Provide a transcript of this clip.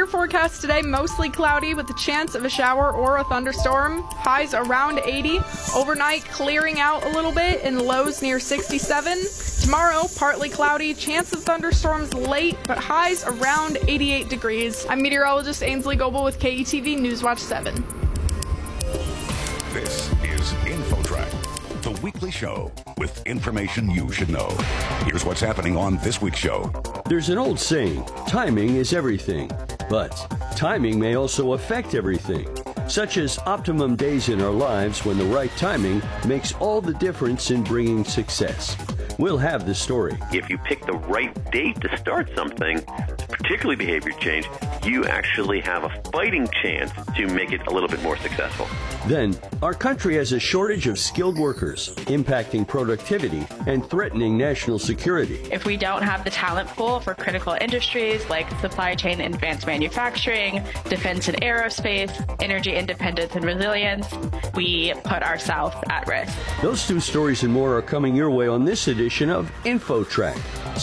forecast today, mostly cloudy with the chance of a shower or a thunderstorm. Highs around 80. Overnight, clearing out a little bit and lows near 67. Tomorrow, partly cloudy, chance of thunderstorms late, but highs around 88 degrees. I'm meteorologist Ainsley Goebel with KETV Newswatch 7. This is InfoTrack, the weekly show with information you should know. Here's what's happening on this week's show. There's an old saying, timing is everything, but timing may also affect everything, such as optimum days in our lives when the right timing makes all the difference in bringing success. We'll have the story. If you pick the right date to start something, particularly behavior change, you actually have a fighting chance to make it a little bit more successful. Then, our country has a shortage of skilled workers, impacting productivity and threatening national security. If we don't have the talent pool for critical industries like supply chain and advanced manufacturing, defense and aerospace, energy independence and resilience, we put ourselves at risk. Those two stories and more are coming your way on this edition of InfoTrack.